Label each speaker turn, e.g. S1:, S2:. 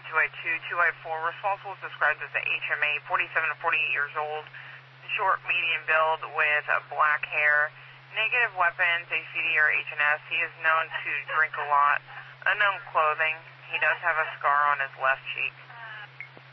S1: 2I4. Responsible is described as a HMA, 47 to 48 years old, short, medium build with black hair. Negative weapons, ACD or HNS. He is known to drink a lot. Unknown clothing. He does have a scar on his left cheek.